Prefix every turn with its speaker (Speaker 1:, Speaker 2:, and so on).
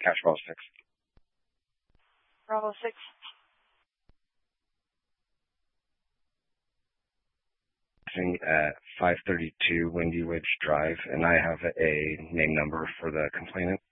Speaker 1: Cash Bravo 6.
Speaker 2: Bravo 6.
Speaker 1: At 532 Windy Ridge Drive, and I have a name number for the complainant.